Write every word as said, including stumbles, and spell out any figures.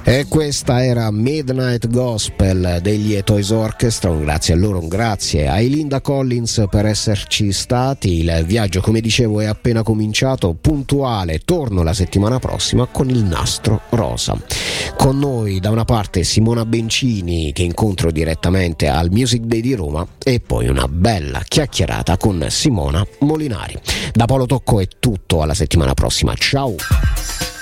E questa era Midnight Gospel degli Toys Orchestra. Un grazie a loro, un grazie ai Linda Collins per esserci stati. Il viaggio, come dicevo, è appena cominciato, puntuale. Torno la settimana prossima con il nastro rosa. Con noi da una parte Simona Bencini, che incontro direttamente al Music Day di Roma, e poi una bella chiacchierata con Simona Molinari. Da Paolo Tocco è tutto, alla settimana prossima. Ciao!